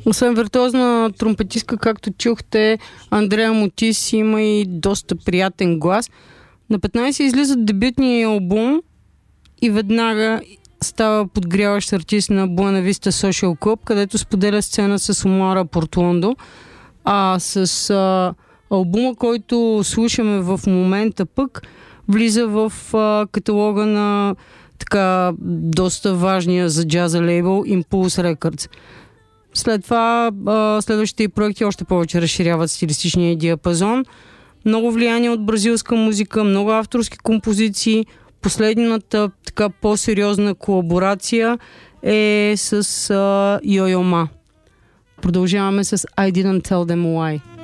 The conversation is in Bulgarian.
Освен виртуозна тромпетистка, както чухте, Андреа Мотис има и доста приятен глас. На 15 излиза дебютния албум и веднага става подгряващ артист на Buena Vista Social Club, където споделя сцена с Омара Портландо. А с албума, който слушаме в момента пък, влиза в каталога на така доста важния за джаза лейбъл Impulse Records. След това следващите проекти още повече разширяват стилистичния диапазон. Много влияние от бразилска музика, много авторски композиции. Последната така по-сериозна колаборация е с Йо-Йо Ма. Продължаваме с I Didn't Tell Them Why.